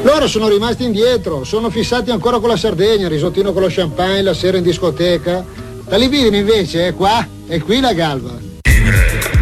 Loro sono rimasti indietro, sono fissati ancora con la Sardegna, risottino con lo champagne, la sera in discoteca. Da Libino invece è qua, è qui la galva.